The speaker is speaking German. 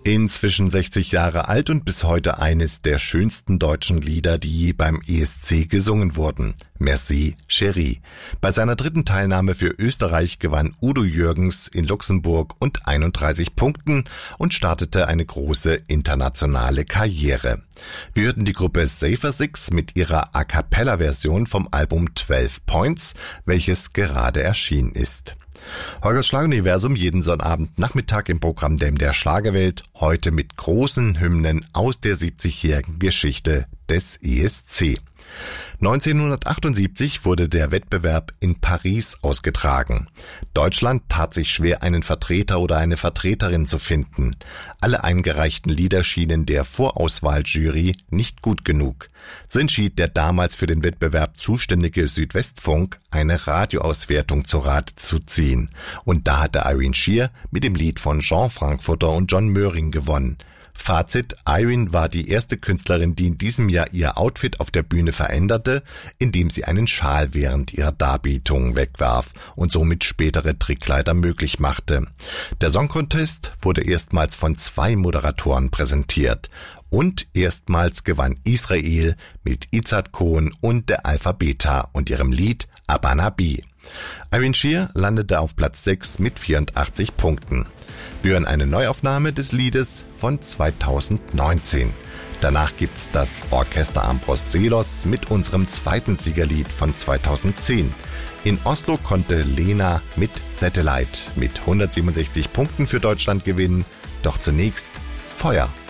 Inzwischen 60 Jahre alt und bis heute eines der schönsten deutschen Lieder, die je beim ESC gesungen wurden. Merci, Chérie. Bei seiner dritten Teilnahme für Österreich gewann Udo Jürgens in Luxemburg und 31 Punkten und startete eine große internationale Karriere. Wir hörten die Gruppe Safer Six mit ihrer A-Cappella-Version vom Album 12 Points, welches gerade erschienen ist. Holgers Schlageruniversum jeden Sonnabend Nachmittag im Programm der Schlagerwelt, heute mit großen Hymnen aus der 70-jährigen Geschichte des ESC. 1978 wurde der Wettbewerb in Paris ausgetragen. Deutschland tat sich schwer, einen Vertreter oder eine Vertreterin zu finden. Alle eingereichten Lieder schienen der Vorauswahljury nicht gut genug. So entschied der damals für den Wettbewerb zuständige Südwestfunk, eine Radioauswertung zu Rate zu ziehen. Und da hatte Irene Sheer mit dem Lied von Jean Frankfurter und John Möhring gewonnen. Fazit: Irene war die erste Künstlerin, die in diesem Jahr ihr Outfit auf der Bühne veränderte, indem sie einen Schal während ihrer Darbietung wegwarf und somit spätere Trickkleider möglich machte. Der Song Contest wurde erstmals von 2 Moderatoren präsentiert. Und erstmals gewann Israel mit Izad Cohen und der Alpha Beta und ihrem Lied Abanabi. Irene Sheer landete auf Platz 6 mit 84 Punkten. Wir hören eine Neuaufnahme des Liedes von 2019. Danach gibt's das Orchester Ambroselos mit unserem zweiten Siegerlied von 2010. In Oslo konnte Lena mit Satellite mit 167 Punkten für Deutschland gewinnen. Doch zunächst Feuer.